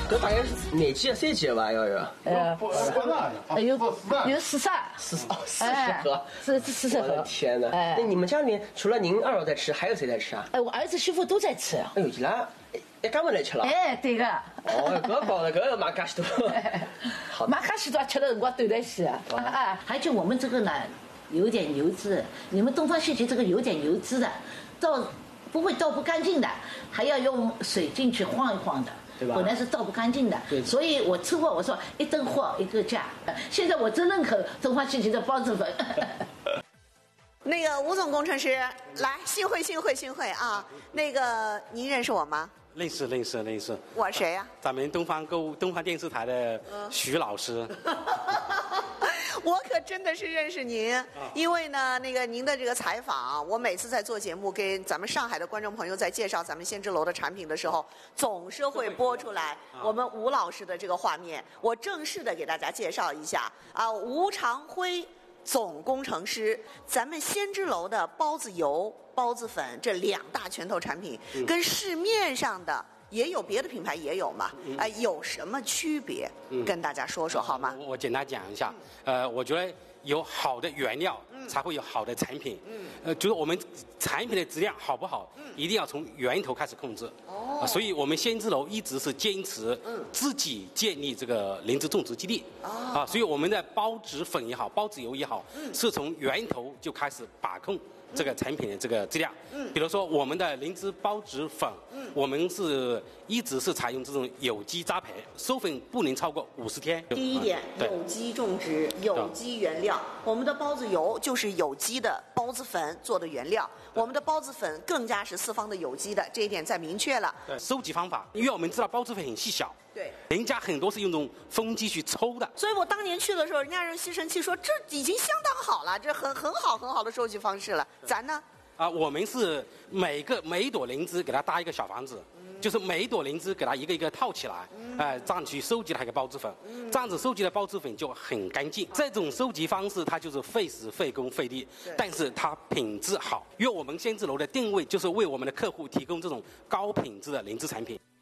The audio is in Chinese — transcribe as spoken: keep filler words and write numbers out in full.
这大概是哪季啊？三季吧？要有。 呃，有有四十二， 四十哦，四十盒， 是四十盒。 我的天哪！ 哎， 那你们家里面除了您二老在吃，还有谁在吃啊？ 哎，我儿子媳妇都在吃。 哎呦，伊拉一家门来吃了。 哎，对个。 哦，搿讲了，搿马介许多。好， 马介许多吃的辰光短短些啊。啊，还就我们这个呢，有点油脂。你们东方细芹这个有点油脂的，倒不会倒不干净的，还要用水进去晃一晃的。 对吧？ 本来是倒不干净的，所以我吃过，我说一顿货一个价。现在我真认可东方细芹的包子粉。 那个吴总工程师，来，幸会幸会幸会啊！那个您认识我吗？ 认识认识认识。 我谁呀、 啊？咱们东方购物东方电视台的徐老师。 我可真的是认识您，因为呢，那个您的这个采访，我每次在做节目给咱们上海的观众朋友在介绍咱们先知楼的产品的时候，总是会播出来我们吴老师的这个画面。我正式的给大家介绍一下啊，吴长辉总工程师，咱们先知楼的包子油、包子粉这两大拳头产品，跟市面上的。也有别的品牌也有嘛？啊、呃，有什么区别？嗯、跟大家说说好吗？ 我, 我简单讲一下。呃，我觉得有好的原料，嗯、才会有好的产品。嗯。呃，就是我们产品的质量好不好，嗯、一定要从源头开始控制。哦、呃。所以我们先知楼一直是坚持自己建立这个灵芝种植基地。哦。啊，所以我们的包子粉也好，包子油也好，嗯、是从源头就开始把控。这个产品的这个质量，嗯，比如说我们的灵芝包子粉，嗯，我们是一直是采用这种有机栽培，授粉不能超过五十天。 第一点，嗯、有机种植，有机原料。我们的包子油就是有机的包子粉做的原料，我们的包子粉更加是四方的有机的，这一点再明确了。 对，收集方法，因为我们知道包子粉很细小。 对， 人家很多是用这种风机去抽的， 所以我当年去的时候，人家用吸尘器说这已经相当好了，这很很好很好的收集方式了。咱呢？ 啊，我们是每个每一朵灵芝给它搭一个小房子，嗯、就是每一朵灵芝给它一个一个套起来，哎、嗯呃，这样去收集它一个包子粉，嗯、这样子收集的包子粉就很干净。这种收集方式它就是费时费工费力，但是它品质好，因为我们先知楼的定位就是为我们的客户提供这种高品质的灵芝产品。